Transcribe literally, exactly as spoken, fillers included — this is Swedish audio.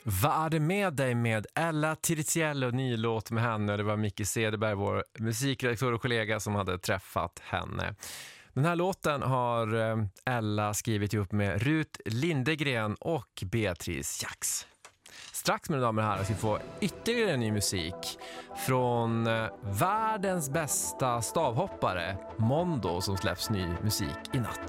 Vad är det med dig med Ella Tiriziello, ny låt med henne. Det var Micke Cederberg, vår musikredaktör och kollega, som hade träffat henne. Den här låten har Ella skrivit ihop med Rut Lindegren och Beatrice Jax. Strax, mina damer och herrar, ska vi få ytterligare ny musik från världens bästa stavhoppare, Mondo, som släpps ny musik i natt.